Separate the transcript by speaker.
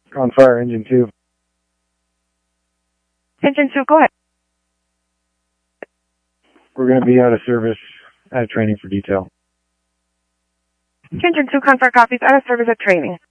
Speaker 1: On fire, engine 2.
Speaker 2: Engine 2, go ahead.
Speaker 1: We're going to be out of service, out of training for detail.
Speaker 2: Engine 2, confirm copies, out of service at training.